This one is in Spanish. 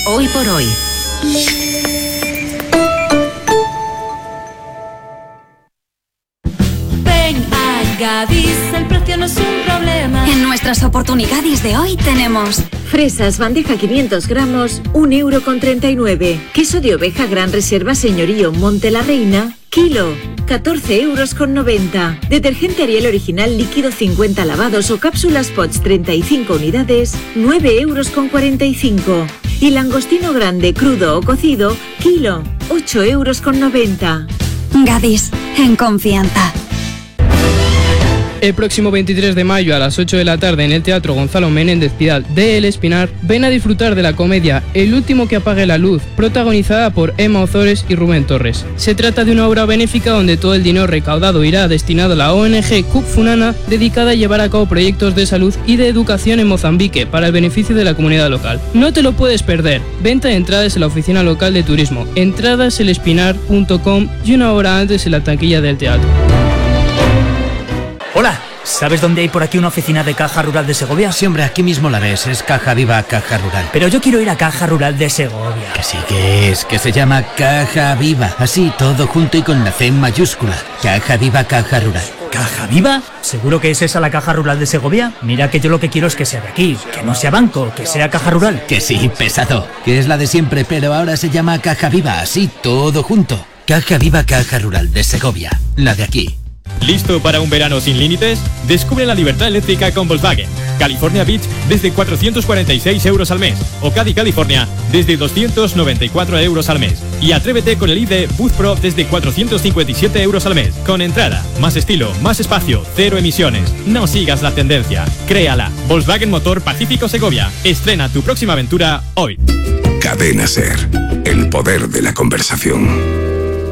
Hoy por hoy. Ven a Gadis, el precio no es un problema. En nuestras oportunidades de hoy tenemos fresas bandeja 500 gramos, 1,39 €. Queso de oveja Gran Reserva Señorío Monte la Reina, kilo, 14,90 €. Detergente Ariel original líquido 50 lavados o cápsulas Pots 35 unidades, 9,45 €. Y langostino grande crudo o cocido, kilo, 8,90 €. Gadis, en confianza. El próximo 23 de mayo a las 8 de la tarde en el Teatro Gonzalo Menéndez Pidal de El Espinar, ven a disfrutar de la comedia El último que apague la luz, protagonizada por Emma Ozores y Rubén Torres. Se trata de una obra benéfica donde todo el dinero recaudado irá destinado a la ONG Cup Funana, dedicada a llevar a cabo proyectos de salud y de educación en Mozambique para el beneficio de la comunidad local. No te lo puedes perder. Venta de entradas en la oficina local de turismo, entradaselspinar.com y una hora antes en la taquilla del teatro. Hola, ¿sabes dónde hay por aquí una oficina de Caja Rural de Segovia? Sí, hombre, aquí mismo la ves, es Caja Viva Caja Rural. Pero yo quiero ir a Caja Rural de Segovia. Que sí que es, que se llama Caja Viva, así todo junto y con la C mayúscula. Caja Viva Caja Rural. ¿Caja Viva? ¿Seguro que es esa la Caja Rural de Segovia? Mira que yo lo que quiero es que sea de aquí, que no sea banco, que sea Caja Rural. Que sí, pesado, que es la de siempre, pero ahora se llama Caja Viva, así todo junto. Caja Viva Caja Rural de Segovia, la de aquí. ¿Listo para un verano sin límites? Descubre la libertad eléctrica con Volkswagen. California Beach desde 446 € al mes. O Caddy California desde 294 € al mes. Y atrévete con el ID Boost Pro desde 457 € al mes. Con entrada, más estilo, más espacio, cero emisiones. No sigas la tendencia. Créala. Volkswagen Motor Pacífico Segovia. Estrena tu próxima aventura hoy. Cadena SER. El poder de la conversación.